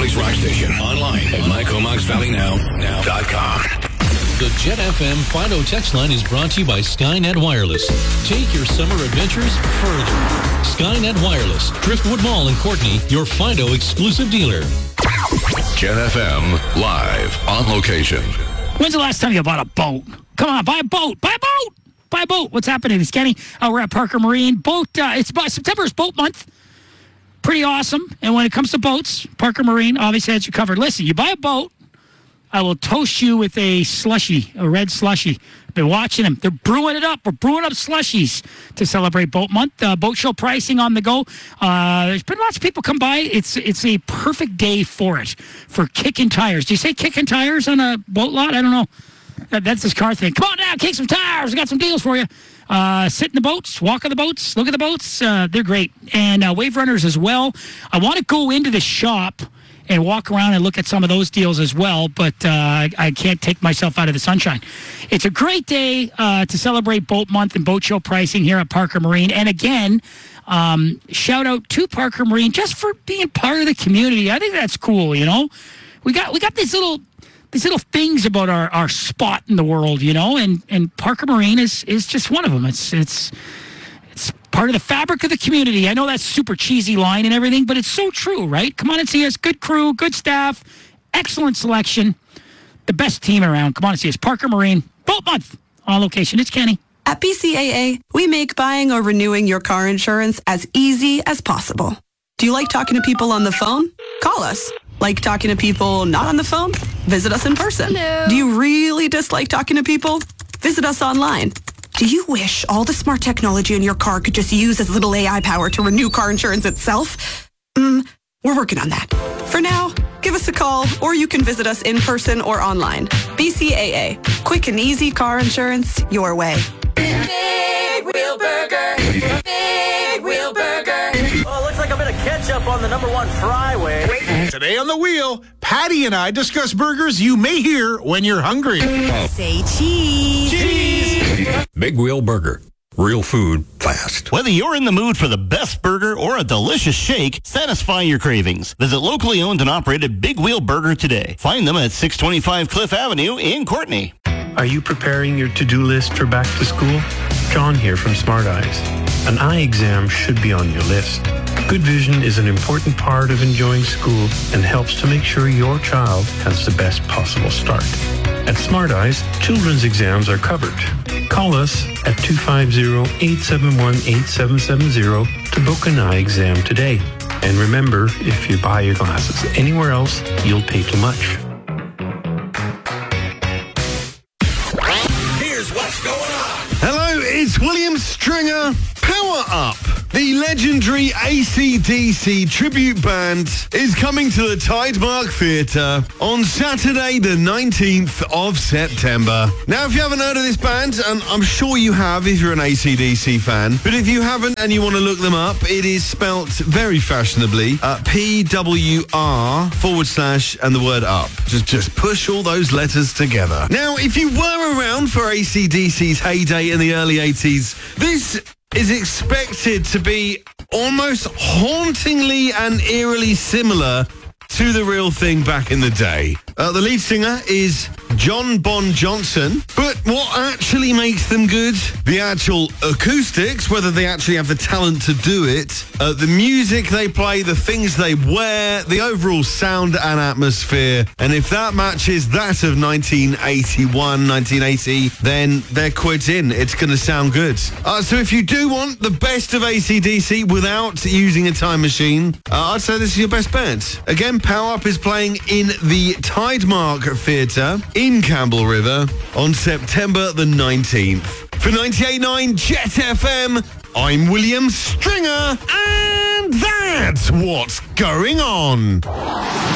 Country's rock station. Online at mycomoxvalleynow.com. The Jet FM Fido text line is brought to you by Skynet Wireless. Take your summer adventures further. Skynet Wireless, Driftwood Mall in Courtney, your Fido exclusive dealer. Jet FM live on location. When's the last time you bought a boat? Come on, buy a boat. Buy a boat. Buy a boat. What's happening? It's Kenny. We're at Parker Marine. September is boat month. Pretty awesome. And when it comes to boats, Parker Marine obviously has you covered. Listen, you buy a boat, I will toast you with a slushy, a red slushy. I've been watching them. They're brewing it up. We're brewing up slushies to celebrate Boat Month. Boat show pricing on the go. There's been lots of people come by. It's a perfect day for it, for kicking tires. Do you say kicking tires on a boat lot? I don't know. That's this car thing. Come on down, kick some tires. We got some deals for you. Sit in the boats, walk on the boats, look at the boats. They're great. And Wave Runners as well. I want to go into the shop and walk around and look at some of those deals as well, but I can't take myself out of the sunshine. It's a great day to celebrate Boat Month and boat show pricing here at Parker Marine. And again, shout out to Parker Marine just for being part of the community. I think that's cool, you know. We got these little things about our spot in the world, you know, and Parker Marine is just one of them. It's part of the fabric of the community. I know that's super cheesy line and everything, but it's so true, right? Come on and see us. Good crew, good staff, excellent selection, the best team around. Come on and see us. Parker Marine, Boat Month on location. It's Kenny. At BCAA, we make buying or renewing your car insurance as easy as possible. Do you like talking to people on the phone? Call us. Like talking to people not on the phone? Visit us in person. Hello. Do you really dislike talking to people? Visit us online. Do you wish all the smart technology in your car could just use as little AI power to renew car insurance itself? We're working on that. For now, give us a call, or you can visit us in person or online. BCAA. Quick and easy car insurance your way. Big Wheel Burger. Big Wheel Burger. Well, it looks like a bit of ketchup on the #1 Fryway. Today on The Wheel, Patty and I discuss burgers you may hear when you're hungry. Say cheese. Cheese! Big Wheel Burger. Real food fast. Whether you're in the mood for the best burger or a delicious shake, satisfy your cravings. Visit locally owned and operated Big Wheel Burger today. Find them at 625 Cliff Avenue in Courtney. Are you preparing your to-do list for back to school? John here from Smart Eyes. An eye exam should be on your list. Good vision is an important part of enjoying school and helps to make sure your child has the best possible start. At Smart Eyes, children's exams are covered. Call us at 250-871-8770 to book an eye exam today. And remember, if you buy your glasses anywhere else, you'll pay too much. Here's what's going on. Hello, it's William Stringer. Power Up. The legendary AC/DC tribute band is coming to the Tidemark Theatre on Saturday the 19th of September. Now, if you haven't heard of this band, and I'm sure you have if you're an AC/DC fan, but if you haven't and you want to look them up, it is spelt very fashionably, PWR/ and the word up. Just push all those letters together. Now, if you were around for AC/DC's heyday in the early 80s, this is expected to be almost hauntingly and eerily similar to the real thing back in the day. The lead singer is John Bon Johnson, but what actually makes them good? The actual acoustics, whether they actually have the talent to do it, the music they play, the things they wear, the overall sound and atmosphere, and if that matches that of 1981, 1980, then they're quid in. It's going to sound good. So if you do want the best of AC/DC without using a time machine, I'd say this is your best bet. Again, Power Up is playing in the Tidemark Theatre in Campbell River on September the 19th. For 98.9 Jet FM, I'm William Stringer, and that's what's going on.